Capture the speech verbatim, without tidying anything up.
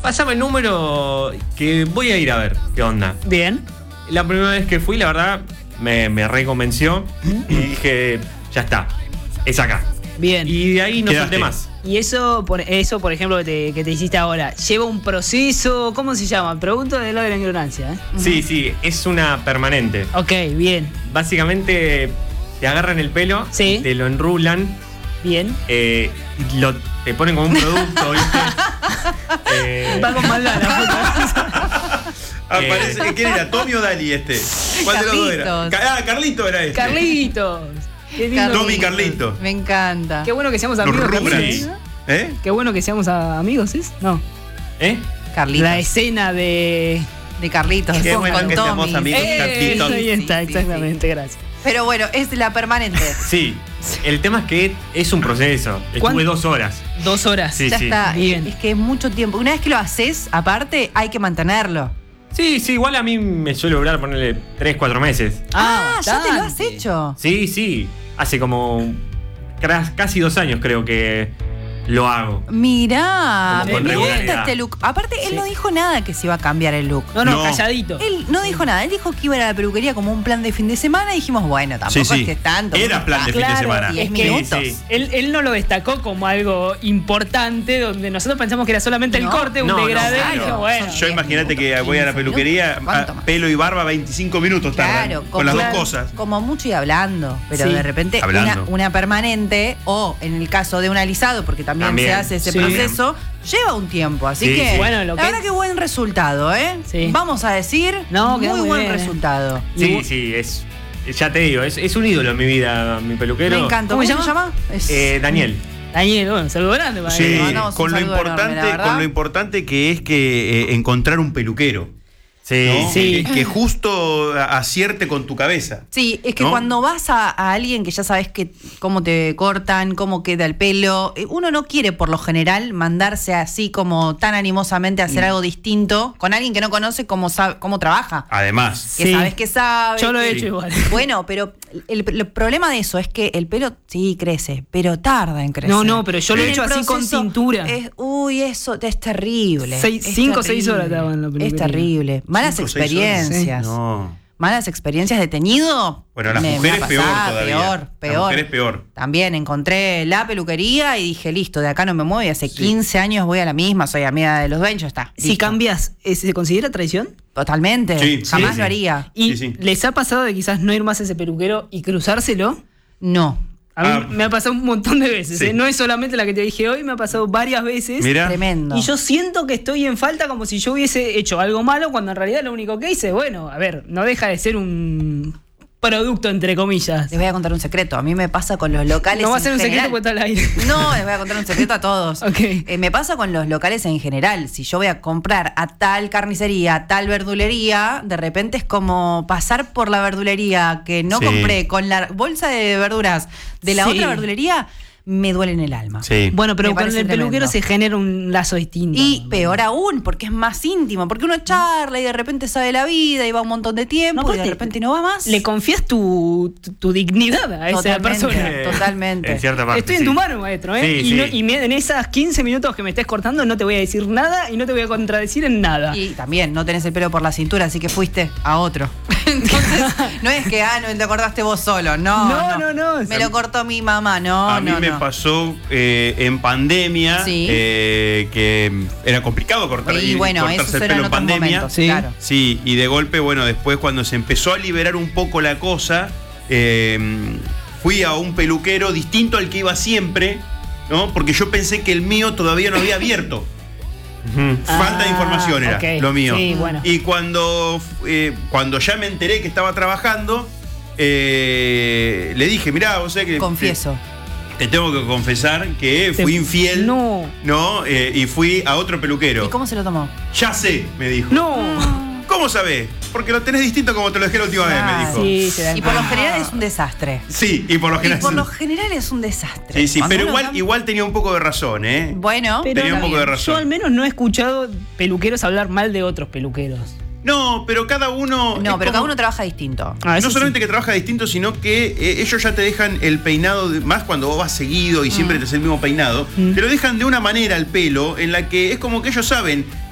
Pásame el número que voy a ir a ver qué onda. Bien. La primera vez que fui, la verdad, me, me reconvenció y dije, ya está, es acá. Bien. Y de ahí no Quedaste. solté más. Y eso, por, eso, por ejemplo, que te, que te hiciste ahora, ¿lleva un proceso? ¿Cómo se llama? Pregunto de lo de la ignorancia, ¿eh? Sí, sí, es una permanente. Ok, bien, Básicamente te agarran el pelo, Sí. te lo enrulan, bien. eh, y lo, te ponen como un producto, ¿viste? Eh, Va con maldad la puta. Aparece, ¿quién era? ¿Tommy o Dali este? ¿Cuál de los dos era? Carlitos. Ca- Ah, Carlito era este. Carlitos. Qué lindo. Carlitos. Tommy y Carlito. Me encanta. Qué bueno que seamos Los amigos. Rugrats. también, ¿no? ¿Eh? Qué bueno que seamos a- amigos, ¿es? No. ¿Eh? Carlitos. La escena de. De Carlitos. Qué con bueno que Tommy. seamos amigos. Eh, Carlitos. ahí está, Sí, sí, exactamente, gracias. Pero bueno, es la permanente. Sí. El tema es que es un proceso. Estuve ¿Cuánto? dos horas. Dos horas. Sí, Ya sí. está. Bien. Es que es mucho tiempo. Una vez que lo haces, aparte, hay que mantenerlo. Sí, sí, igual a mí me suele durar ponerle tres, cuatro meses. Ah, ya te lo has bastante. hecho. Sí, sí. Hace como cra- casi dos años creo que lo hago. Mirá, Como con me gusta regularidad. este look. Aparte, él Sí. no dijo nada que se iba a cambiar el look. No, no, No. calladito. Él no dijo nada. Él dijo que iba a ir a la peluquería como un plan de fin de semana y dijimos, bueno, tampoco Sí, sí. es que tanto. Era plan de fin de Claro, semana. diez es que- minutos. Sí, sí. Él, él no lo destacó como algo importante, donde nosotros pensamos que era solamente el No. corte, un No, no, degradé. claro. Y dije, bueno, Yo diez imagínate que minutos, voy a la quince peluquería, minutos. ¿Cuánto a- más? pelo y barba, veinticinco minutos tardan. Claro, con las claro. dos cosas. Como mucho y hablando, pero Sí. de repente Hablando. una, una permanente o en el caso de un alisado, porque también, También. se hace ese Sí. proceso, lleva un tiempo. Así Sí, que, sí. Bueno, lo la que- verdad que buen resultado, ¿eh? Sí. Vamos a decir, No, quedó muy muy buen bien, ¿eh? resultado. Y Sí, vos- sí, es. Ya te digo, es, es un ídolo en mi vida, mi peluquero. Me encanta. ¿Cómo ¿Cómo, se se llama? Es- Eh, Daniel. Daniel, bueno, saludo grande para Sí, él. mandamos un con lo, saludo importante, enorme, la verdad. con lo importante que es que eh, encontrar un peluquero. Sí, ¿no? Sí. Que, que justo acierte con tu cabeza. Sí, es que ¿No? cuando vas a, a alguien que ya sabes que cómo te cortan, cómo queda el pelo, eh, uno no quiere por lo general mandarse así como tan animosamente a Mm. hacer algo distinto con alguien que no conoce cómo, sabe, cómo trabaja. Además. Que Sí. sabes que sabe. Yo lo he que- hecho igual. Bueno, pero el, el problema de eso es que el pelo sí crece, pero tarda en crecer. No, no, pero yo lo he En hecho el así con proceso tintura. es- uy, eso es terrible. Seis- es cinco o seis terrible. horas tardan en la Es peluquería. terrible. Malas Cinco o seis horas. experiencias. No. Malas experiencias de teñido. Bueno, las me- me mujeres ha peor pasado, todavía. Peor, Las peor. mujeres peor. También encontré la peluquería y dije, listo, de acá no me muevo y hace quince años voy a la misma, soy amiga de los dueños, ya está. Si listo. cambias, ¿eh, ¿se considera traición? Totalmente. Sí, Jamás sí, lo sí. haría. ¿Y Sí, sí. les ha pasado de quizás no ir más a ese peluquero y cruzárselo? No. A mí Ah. me ha pasado un montón de veces. Sí. ¿eh? No es solamente la que te dije hoy, me ha pasado varias veces. Mira. Tremendo. Y yo siento que estoy en falta como si yo hubiese hecho algo malo cuando en realidad lo único que hice, bueno, a ver, no deja de ser un producto, entre comillas. Les voy a contar un secreto. A mí me pasa con los locales. No va a en ser un secreto general. porque está al aire. No, les voy a contar un secreto a todos. Ok. Eh, me pasa con los locales en general. Si yo voy a comprar a tal carnicería, a tal verdulería, de repente es como pasar por la verdulería que no Sí. compré con la bolsa de verduras de la Sí. otra verdulería, me duele en el alma. Sí. Bueno, pero Me con parece el peluquero tremendo. se genera un lazo distinto. Y peor aún, porque es más íntimo, porque uno charla y de repente sabe la vida y va un montón de tiempo No, y de aparte, repente no va más. Le confías tu, tu, tu dignidad a esa Totalmente. persona. Totalmente. En cierta parte. Estoy sí. en tu mano, maestro, ¿eh? Sí, y, sí. no- y me- en esas quince minutos que me estés cortando no te voy a decir nada y no te voy a contradecir en nada. Y también no tenés el pelo por la cintura, así que fuiste a otro. Entonces, no es que, ah, no te acordaste vos solo. No, No, no, no. Me lo cortó mi mamá, no, A mí no, me no. pasó eh, en pandemia Sí. eh, que era complicado cortar, Y y bueno, cortarse esos el eran pelo en otros pandemia. momentos, Sí. claro. Sí, y de golpe, bueno, después cuando se empezó a liberar un poco la cosa, eh, fui a un peluquero distinto al que iba siempre, ¿no? Porque yo pensé que el mío todavía no había abierto. Ujú. Falta de Ah, información era ok. lo mío. Sí, bueno. Y cuando, eh, cuando ya me enteré que estaba trabajando, eh, le dije, mirá, vos sabés que... Confieso. Te tengo que confesar que Te- fui infiel. No. ¿No? Eh, y fui a otro peluquero. ¿Y cómo se lo tomó? Ya sé, me dijo. No. ¿Cómo sabés? Porque lo tenés distinto como te lo dejé la última vez, me Claro. dijo. Sí, se da Y por lo cuenta. general es un desastre. Sí, y por lo Y general. por lo general es un desastre. Sí, sí, Cuando pero uno igual, cambia- igual tenía un poco de razón, ¿eh? Bueno, Pero tenía un está poco de bien. razón. Yo al menos no he escuchado peluqueros hablar mal de otros peluqueros. No, pero cada uno. No, es pero cada como- uno trabaja distinto. Ah, eso no solamente sí. que trabaja distinto, sino que eh, ellos ya te dejan el peinado, de- más cuando vos vas seguido y siempre te haces el mismo peinado, Mm. te lo dejan de una manera el pelo en la que es como que ellos saben